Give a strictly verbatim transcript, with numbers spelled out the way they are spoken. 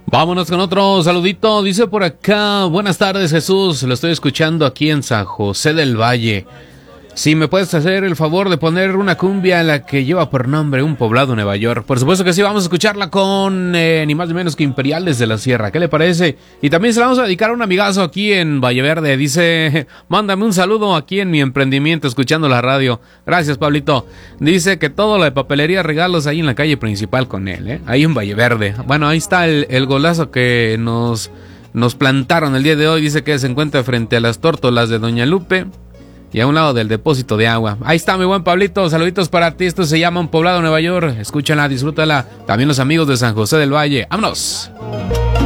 Vámonos con otro saludito. Dice por acá: buenas tardes, Jesús. Lo estoy escuchando aquí en San José del Valle. Si me puedes hacer el favor de poner una cumbia, la que lleva por nombre Un Poblado, Nueva York. Por supuesto que sí, vamos a escucharla con eh, ni más ni menos que Imperiales de la Sierra. ¿Qué le parece? Y también se la vamos a dedicar a un amigazo aquí en Valle Verde. Dice: mándame un saludo aquí en mi emprendimiento, escuchando la radio. Gracias, Pablito. Dice que todo lo de papelería, regalos ahí en la calle principal con él, ¿eh? Ahí en Valle Verde. Bueno, ahí está el, el golazo que nos, nos plantaron el día de hoy. Dice que se encuentra frente a las tórtolas de Doña Lupe y a un lado del depósito de agua. Ahí está, mi buen Pablito. Saluditos para ti. Esto se llama Un Poblado, Nueva York. Escúchala, disfrútala. También los amigos de San José del Valle. ¡Vámonos!